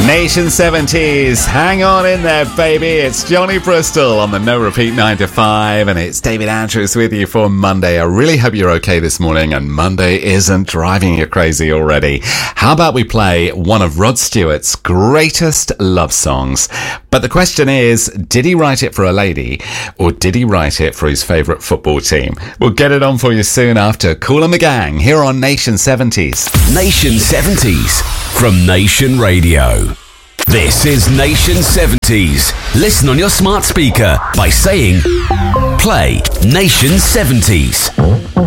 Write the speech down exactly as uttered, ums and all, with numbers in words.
Nation seventies, hang on in there, baby. It's Johnny Bristol on the No Repeat nine to five, and it's David Andrews with you for Monday. I really hope you're okay this morning, and Monday isn't driving you crazy already. How about we play one of Rod Stewart's greatest love songs? But the question is, did he write it for a lady, or did he write it for his favourite football team? We'll get it on for you soon after Kool and the Gang here on Nation seventies. Nation seventies from Nation Radio. This is Nation seventies. Listen on your smart speaker by saying, play Nation seventies.